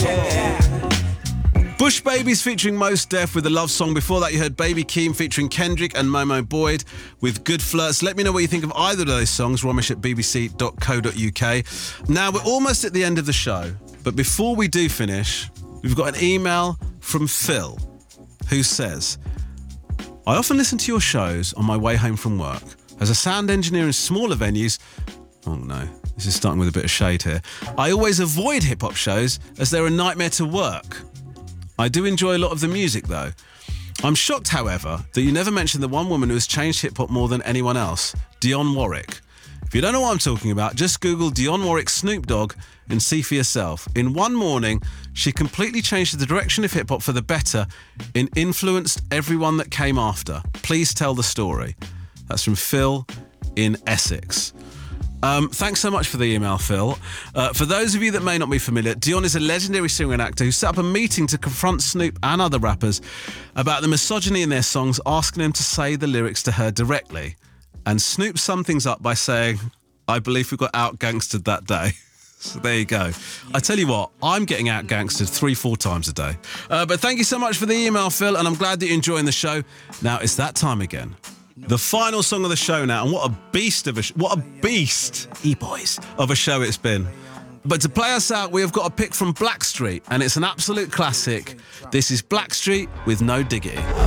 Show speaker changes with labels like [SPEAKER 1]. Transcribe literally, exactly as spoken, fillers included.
[SPEAKER 1] Bush Babies featuring Mos Def with a love song. Before that, you heard Baby Keem featuring Kendrick and Momo Boyd with Good Flirts. Let me know what you think of either of those songs. Romish at b b c dot co dot u k. Now, we're almost at the end of the show, but before we do finish, we've got an email from Phil, who says, I often listen to your shows on my way home from work. As a sound engineer in smaller venues, oh no, this is starting with a bit of shade here, I always avoid hip-hop shows as they're a nightmare to work. I do enjoy a lot of the music though. I'm shocked, however, that you never mentioned the one woman who has changed hip-hop more than anyone else, Dionne Warwick. If you don't know what I'm talking about, just Google Dionne Warwick Snoop Dogg and see for yourself. In one morning, she completely changed the direction of hip-hop for the better and influenced everyone that came after. Please tell the story. That's from Phil in Essex. Um, thanks so much for the email, Phil. Uh, for those of you that may not be familiar, Dionne is a legendary singer and actor who set up a meeting to confront Snoop and other rappers about the misogyny in their songs, asking them to say the lyrics to her directly. And Snoop summed things up by saying, I believe we got out-gangstered that day. So there you go. I tell you what, I'm getting out-gangstered three, four times a day. Uh, but thank you so much for the email, Phil, and I'm glad that you're enjoying the show. Now, it's that time again. The final song of the show now, and what a beast of a sh- what a beast, e-boys, of a show it's been. But to play us out, we have got a pick from Blackstreet, and it's an absolute classic. This is Blackstreet with No Diggity.